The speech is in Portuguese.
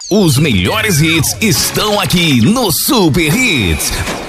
Os melhores hits estão aqui no Super Hits.